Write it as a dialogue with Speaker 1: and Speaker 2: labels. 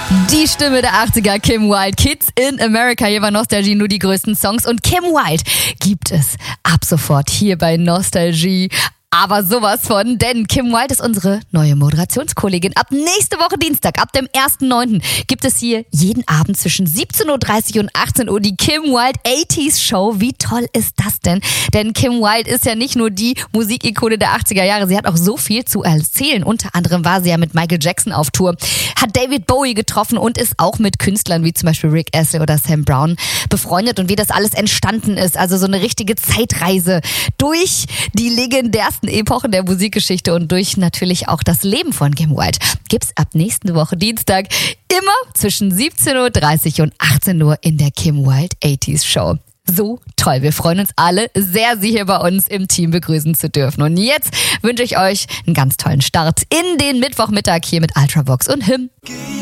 Speaker 1: Die Stimme der 80er, Kim Wilde. Kids in America. Hier bei Nostalgie nur die größten Songs. Und Kim Wilde gibt es ab sofort hier bei Nostalgie. Aber sowas von, denn Kim Wilde ist unsere neue Moderationskollegin. Ab nächste Woche Dienstag, ab dem 1.9. gibt es hier jeden Abend zwischen 17.30 Uhr und 18 Uhr die Kim Wilde 80s Show. Wie toll ist das denn? Denn Kim Wilde ist ja nicht nur die Musikikone der 80er Jahre, sie hat auch so viel zu erzählen. Unter anderem war sie ja mit Michael Jackson auf Tour, hat David Bowie getroffen und ist auch mit Künstlern wie zum Beispiel Rick Astley oder Sam Brown befreundet. Und wie das alles entstanden ist, also so eine richtige Zeitreise durch die legendärsten Epochen der Musikgeschichte und durch natürlich auch das Leben von Kim Wilde gibt's ab nächste Woche Dienstag immer zwischen 17.30 Uhr und 18 Uhr in der Kim Wilde 80s Show. So toll. Wir freuen uns alle sehr, Sie hier bei uns im Team begrüßen zu dürfen. Und jetzt wünsche ich euch einen ganz tollen Start in den Mittwochmittag hier mit Ultravox und Him.